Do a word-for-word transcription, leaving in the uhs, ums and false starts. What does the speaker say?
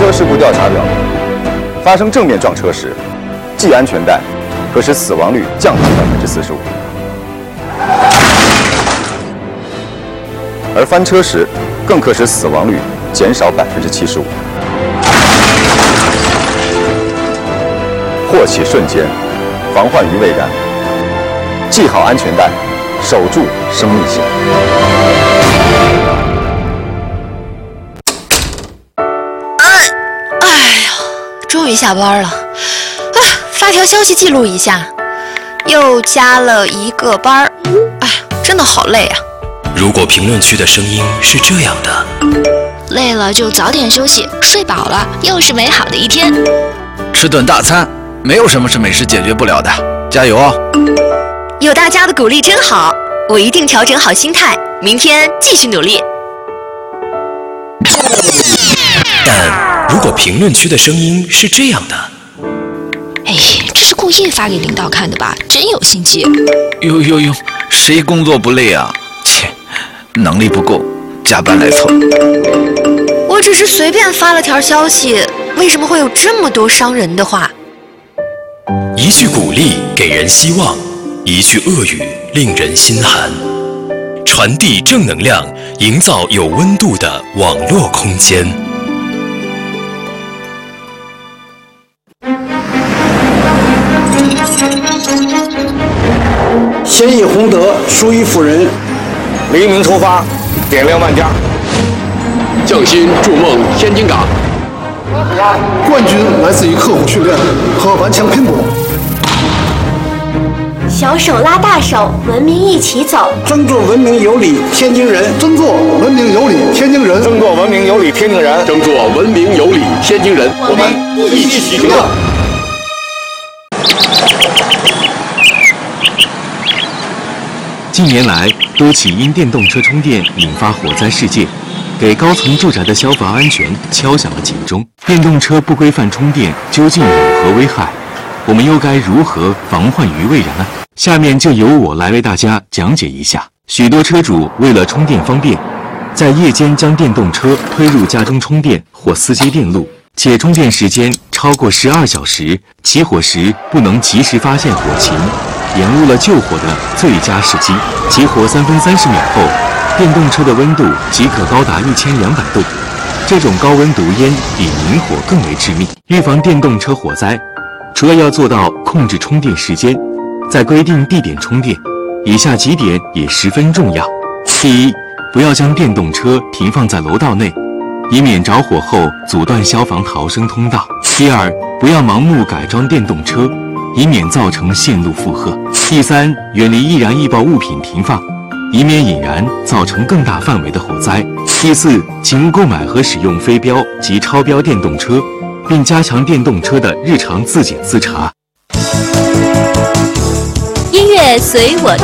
车事故调查表明，发生正面撞车时，系安全带可使死亡率降低百分之四十五，而翻车时更可使死亡率减少百分之七十五。祸起瞬间，防患于未然。系好安全带，守住生命线。 终于下班了，啊！发条消息记录一下，又加了一个班儿，哎，真的好累啊！ 如果评论区的声音是这样的， 累了就早点休息，睡饱了又是美好的一天。 吃顿大餐，没有什么是美食解决不了的，加油哦！ 有大家的鼓励真好，我一定调整好心态，明天继续努力。 但如果评论区的声音是这样的， 哎，这是故意发给领导看的吧？真有心机！ 呦呦呦，谁工作不累啊？切，能力不够，加班来凑。 我只是随便发了条消息，为什么会有这么多伤人的话？ 一句鼓励给人希望，一句恶语令人心寒。传递正能量，营造有温度的网络空间。 先以洪德，淑于妇人。 黎明出发，点亮万家。 匠心筑梦天津港。 冠军来自于刻苦训练和顽强拼搏。 小手拉大手，文明一起走。 争做文明有礼天津人，争做文明有礼天津人， 争做文明有礼天津人， 争做文明有礼天津人。我们一起行动。 近年来，多起因电动车充电引发火灾事件，给高层住宅的消防安全敲响了警钟。电动车不规范充电究竟有何危害？我们又该如何防患于未然呢？下面就由我来为大家讲解一下。许多车主为了充电方便，在夜间将电动车推入家中充电或私接电路，且充电时间超过十二小时，起火时不能及时发现火情，延误了救火的最佳时机。起火三分三十秒后，电动车的温度即可高达一千两百度。这种高温毒烟比明火更为致命。预防电动车火灾，除了要做到控制充电时间，在规定地点充电，以下几点也十分重要。第一，不要将电动车停放在楼道内，以免着火后阻断消防逃生通道。第二，不要盲目改装电动车，以免造成线路负荷。第三，远离易燃易爆物品停放，以免引燃造成更大范围的火灾。第四，请勿购买和使用非标及超标电动车，并加强电动车的日常自检自查。 音乐随我